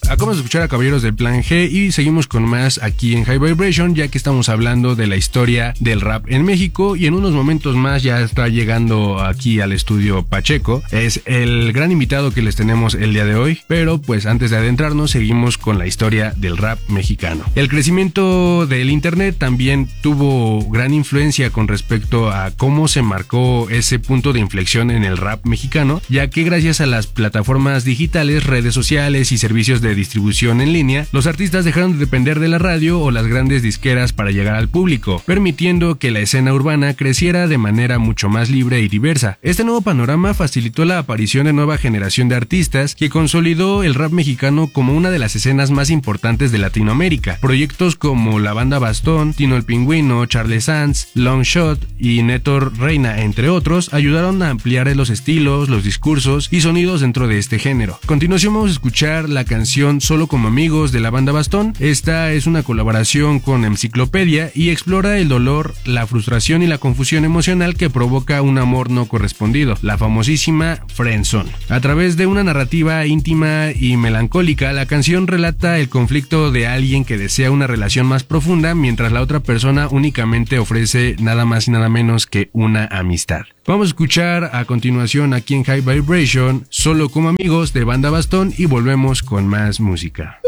Acabamos de escuchar a Caballeros del Plan G y seguimos con más aquí en High Vibration, ya que estamos hablando de la historia del rap en México, y en unos momentos más ya está llegando aquí al estudio Pacheco. Es el gran invitado que les tenemos el día de hoy, pero pues antes de adentrarnos seguimos con la historia del rap mexicano. El crecimiento del internet también tuvo gran influencia con respecto a cómo se marcó ese punto de inflexión en el rap mexicano, ya que gracias a las plataformas digitales, redes sociales y servicios de distribución en línea, los artistas dejaron de depender de la radio o las grandes disqueras para llegar al público, permitiendo que la escena urbana creciera de manera mucho más libre y diversa. Este nuevo panorama facilitó la aparición de nueva generación de artistas que consolidó el rap mexicano como una de las escenas más importantes de Latinoamérica. Proyectos como la Banda Bastón, Tino el Pingüino, Charles Sanz, Long Shot y Nétor Reina, entre otros, ayudaron a ampliar los estilos, los discursos y sonidos dentro de este género. A continuación vamos a escuchar la canción Solo como amigos de la Banda Bastón. Esta es una colaboración con Enciclopedia y explora el dolor, la frustración y la confusión emocional que provoca un amor no correspondido, la famosísima friendzone. A través de una narrativa íntima y melancólica, la canción relata el conflicto de alguien que desea una relación más profunda mientras la otra persona únicamente ofrece nada más y nada menos que una amistad. Vamos a escuchar a continuación aquí en High Vibration Solo como amigos de Banda Bastón y volvemos con más música.